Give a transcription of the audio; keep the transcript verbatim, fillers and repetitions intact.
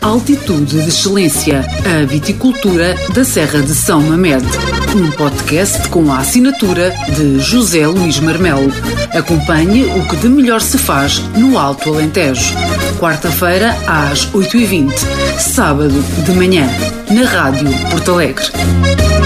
Altitude de Excelência, a viticultura da Serra de São Mamede. Um podcast com a assinatura de José Luís Marmelo. Acompanhe o que de melhor se faz no Alto Alentejo. Quarta-feira às oito e vinte, sábado de manhã, na Rádio Porto Alegre.